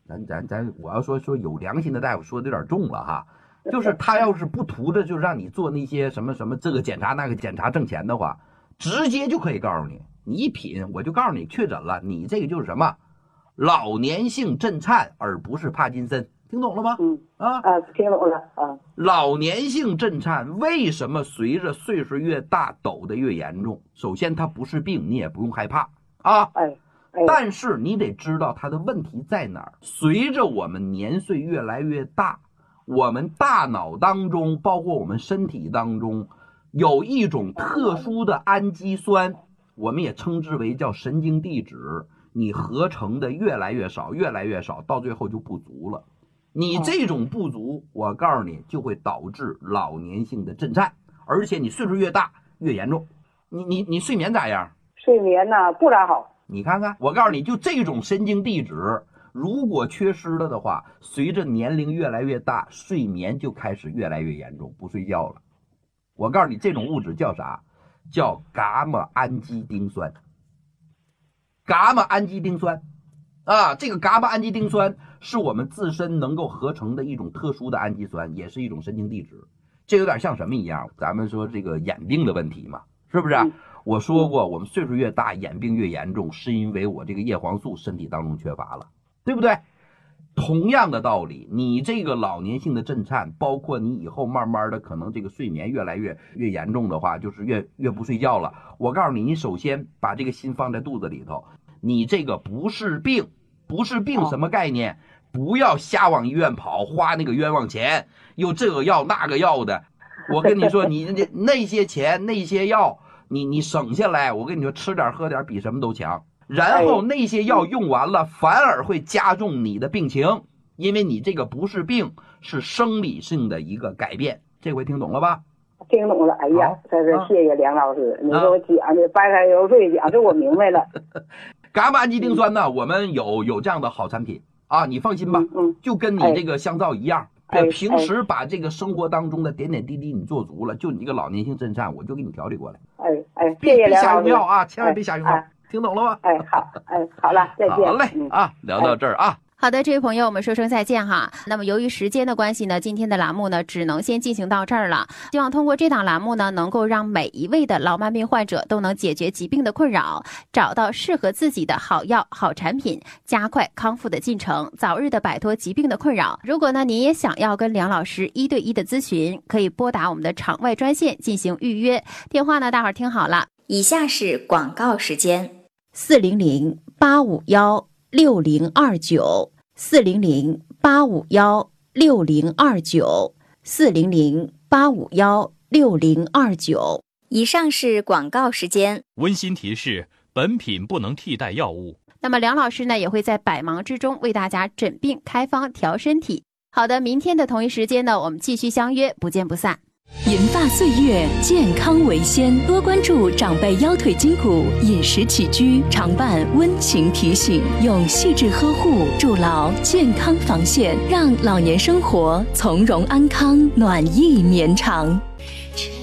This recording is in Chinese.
我要说有良心的大夫说的有点重了哈，就是他要是不图着就让你做那些什么这个检查那个检查挣钱的话，直接就可以告诉你，你一品我就告诉你确诊了，你这个就是什么老年性震颤，而不是帕金森，听懂了吗？ 听懂了啊。 老年性震颤为什么随着岁数越大抖得越严重？首先它不是病，你也不用害怕啊。但是你得知道它的问题在哪儿。随着我们年岁越来越大，我们大脑当中包括我们身体当中有一种特殊的氨基酸，我们也称之为叫神经递质，你合成的越来越少越来越少，到最后就不足了。你这种不足，我告诉你就会导致老年性的震颤，而且你岁数越大越严重。你睡眠咋样？ 睡眠呢不咋好。 你看看，我告诉你，就这种神经递质如果缺失了的话，随着年龄越来越大，睡眠就开始越来越严重，不睡觉了。我告诉你，这种物质叫啥？叫伽马氨基丁酸。伽马氨基丁酸啊，这个伽马氨基丁酸是我们自身能够合成的一种特殊的氨基酸，也是一种神经递质。这有点像什么一样？咱们说这个眼病的问题嘛，是不是？我说过，我们岁数越大，眼病越严重，是因为我这个叶黄素身体当中缺乏了，对不对？同样的道理，你这个老年性的震颤，包括你以后慢慢的可能这个睡眠越来越严重的话，就是越不睡觉了。我告诉你，你首先把这个心放在肚子里头，你这个不是病，不是病什么概念？不要瞎往医院跑，花那个冤枉钱，又这个药那个药的。我跟你说，你那些钱那些药，你省下来，我跟你说，吃点喝点比什么都强。然后那些药用完了，反而会加重你的病情，因为你这个不是病，是生理性的一个改变。这回听懂了吧？ 听懂了。哎呀，这是谢谢梁老师，你给我讲的白开油水讲的我明白了。 伽马氨基丁酸呢，我们有这样的好产品啊，你放心吧，就跟你这个香皂一样。平时把这个生活当中的点点滴滴你做足了，就你这个老年性震颤，我就给你调理过来。 谢谢别瞎用梁老师药啊，千万别瞎用药，听懂了吗？ 好了，再见。 好嘞聊到这儿啊。 好的，这位朋友，我们说声再见哈。那么由于时间的关系呢，今天的栏目呢只能先进行到这儿了。希望通过这档栏目呢，能够让每一位的老慢病患者都能解决疾病的困扰，找到适合自己的好药、好产品，加快康复的进程，早日的摆脱疾病的困扰。如果呢您也想要跟梁老师1对1的咨询，可以拨打我们的场外专线进行预约。电话呢，大伙儿听好了， 以下是广告时间 ，401-851-6029，401-851-6029。 以上是广告时间。 温馨提示：本品不能替代药物。 那么梁老师呢，也会在百忙之中为大家诊病开方调身体。好的，明天的同一时间呢，我们继续相约，不见不散。 银发岁月，健康为先，多关注长辈腰腿筋骨，饮食起居常伴温情提醒，用细致呵护筑牢健康防线，让老年生活从容安康，暖意绵长。